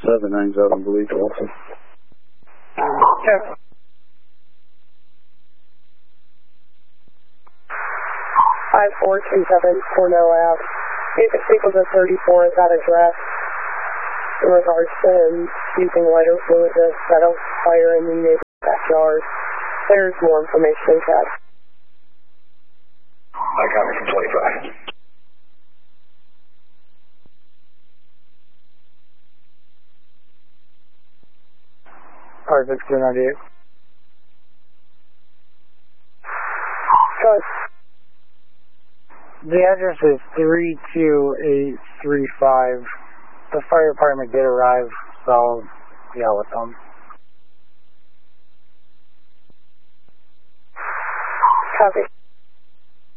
7-9's out on Bleak also. Yeah. 5427 Cornell Ave. You can speak with the 34 at that address in regards to him using lighter fluid to set a fire in the neighbor's backyard. There's more information in chat. I got it from 25. Alright, Victor 98. Good. The address is 32835. The fire department did arrive, so yeah, with them.